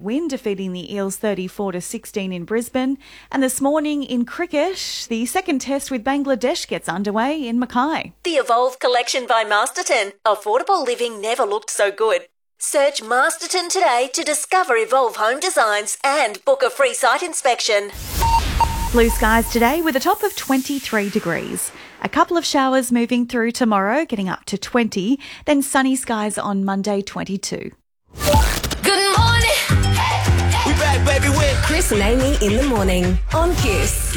win, defeating the Eels 34-16 in Brisbane. And this morning in cricket, the second test with Bangladesh gets underway in Mackay. The Evolve collection by Masterton. Affordable living never looked so good. Search Masterton today to discover Evolve home designs and book a free site inspection. Blue skies today with a top of 23 degrees. A couple of showers moving through tomorrow, getting up to 20. Then sunny skies on Monday, 22. Good morning. We back, baby, with Chris and Amy in the morning on Kiss.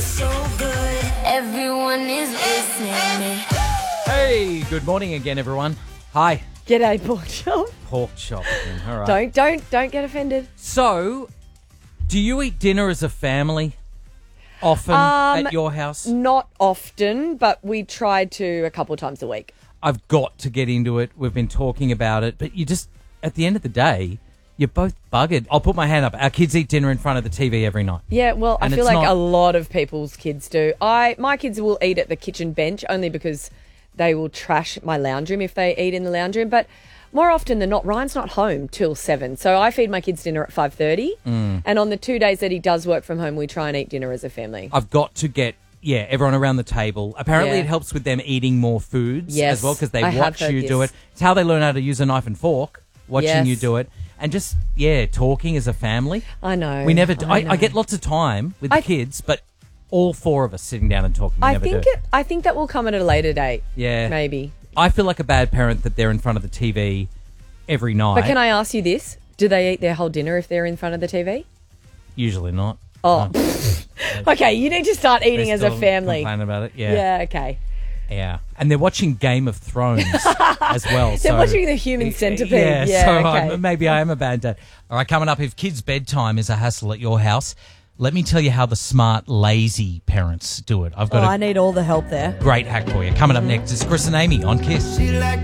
Everyone is listening. Hey, good morning again, everyone. Hi. G'day, pork chop. Pork chop. All right. Don't get offended. So, do you eat dinner as a family often at your house? Not often, but we try to a couple of times a week. I've got to get into it. We've been talking about it, but you just, at the end of the day, you're both buggered. I'll put my hand up. Our kids eat dinner in front of the TV every night. Yeah, well, And I feel it's like not- a lot of people's kids do. My kids will eat at the kitchen bench only because they will trash my lounge room if they eat in the lounge room. But more often than not, Ryan's not home till 7. So I feed my kids dinner at 5:30. And on the 2 days that he does work from home, we try and eat dinner as a family. I've got to get, everyone around the table. Apparently Yeah. it helps with them eating more foods Yes, as well because they I have watch heard you do this. it. It's how they learn how to use a knife and fork, watching Yes. you do it. And just, talking as a family. I know. We never do. I I get lots of time with the kids, but all four of us sitting down and talking, we never do. I think that will come at a later date. Yeah. Maybe. I feel like a bad parent that they're in front of the TV every night. But can I ask you this? Do they eat their whole dinner if they're in front of the TV? Usually not. Oh. Okay, you need to start eating They as a still family. complain about it. Yeah, okay. Yeah. And they're watching Game of Thrones as well. They're watching The Human Centipede. Yeah, so okay. maybe I am a bad dad. All right, coming up, if kids' bedtime is a hassle at your house, let me tell you how the smart, lazy parents do it. I've got I need all the help there. great hack for you. Coming up next is Chris and Amy on Kiss. she like